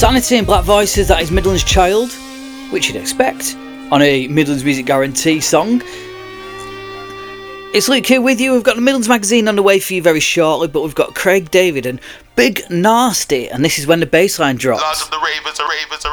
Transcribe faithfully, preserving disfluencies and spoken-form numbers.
Sanity and Black Voices, that is Midlands Child, which you'd expect on a Midlands Music Guarantee song. It's Luke here with you. We've got the Midlands Magazine on the way for you very shortly, but we've got Craig David and Big Nasty, and this is when the bass line drops. Lords of the Ravens, the Ravens, the